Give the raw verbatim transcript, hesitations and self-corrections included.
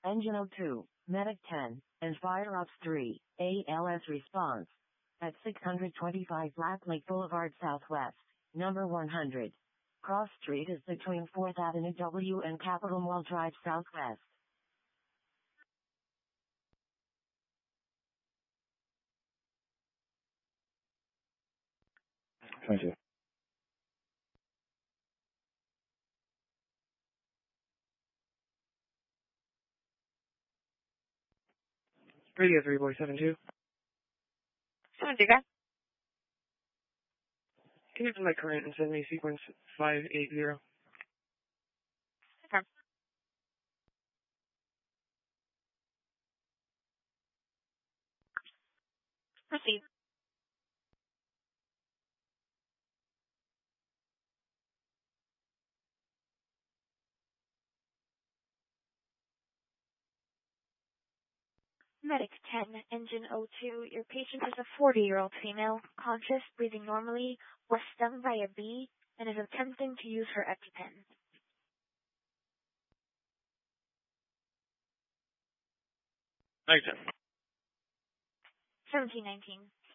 Engine oh two, Medic ten, and Fire Ops three, A L S response. At six twenty-five Black Lake Boulevard Southwest, number one hundred. Cross Street is between fourth Avenue W and Capitol Mall Drive Southwest. Thank you. Radio three boy seven two. seven two, guys. Can you put my current and send me sequence five eight zero? Okay. Proceed. Medic ten, Engine oh two. Your patient is a forty-year-old female, conscious, breathing normally, was stung by a bee, and is attempting to use her EpiPen. Night ten. seventeen nineteen.